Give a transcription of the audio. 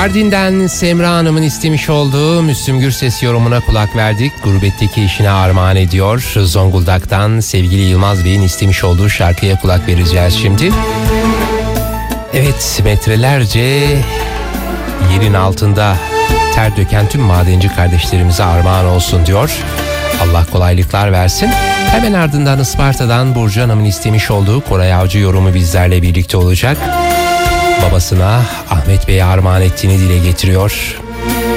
Mardin'den Semra Hanım'ın istemiş olduğu Müslüm Gürses yorumuna kulak verdik. Gurbetteki eşine armağan ediyor. Zonguldak'tan sevgili Yılmaz Bey'in istemiş olduğu şarkıya kulak vereceğiz şimdi. Evet, metrelerce yerin altında ter döken tüm madenci kardeşlerimize armağan olsun diyor. Allah kolaylıklar versin. Hemen ardından Isparta'dan Burcu Hanım'ın istemiş olduğu Koray Avcı yorumu bizlerle birlikte olacak. Babasına Ahmet Bey'e armağan ettiğini dile getiriyor.